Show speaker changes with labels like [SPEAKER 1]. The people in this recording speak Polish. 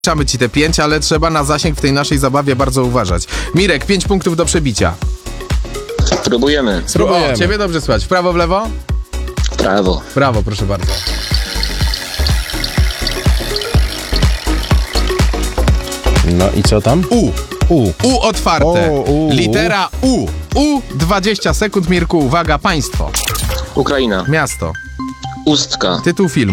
[SPEAKER 1] Zaliczamy ci te 5, ale trzeba na zasięg w tej naszej zabawie bardzo uważać. Mirek, 5 punktów do przebicia.
[SPEAKER 2] Próbujemy.
[SPEAKER 1] O, ciebie dobrze słychać. W prawo, w lewo?
[SPEAKER 2] Prawo.
[SPEAKER 1] W prawo, proszę bardzo.
[SPEAKER 3] No i co tam?
[SPEAKER 1] U otwarte.
[SPEAKER 3] U.
[SPEAKER 1] Litera U. U, 20 sekund, Mirku. Uwaga, państwo.
[SPEAKER 2] Ukraina.
[SPEAKER 1] Miasto.
[SPEAKER 2] Ustka.
[SPEAKER 1] Tytuł filmu.